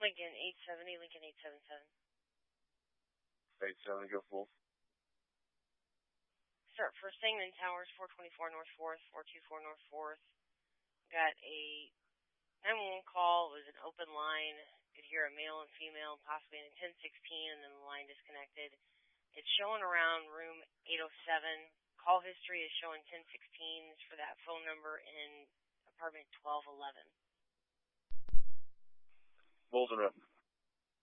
Lincoln 870, Lincoln 877. 870, go full. Sir, First Singman Towers, 424 North 4th, 424 North 4th. Got a 911 call. It was an open line. Could hear a male and female, possibly in 1016, and then the line disconnected. It's showing around room 807. Call history is showing 1016s for that phone number in apartment 1211. Bulls and up.